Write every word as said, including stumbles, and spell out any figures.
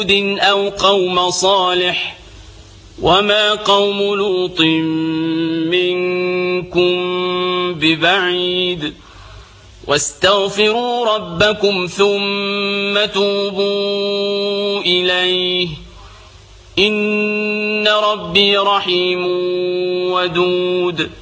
أو قوم صالح وما قوم لوط منكم ببعيد واستغفروا ربكم ثم توبوا إليه إن ربي رحيم ودود